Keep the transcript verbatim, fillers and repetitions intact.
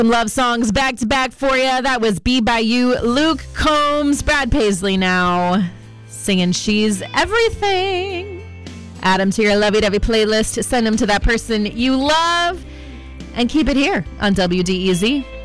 Some love songs back to back for you. That was Be By You, Luke Combs, Brad Paisley now singing She's Everything. Add them to your lovey-dovey playlist. Send them to that person you love. And keep it here on W D E Z.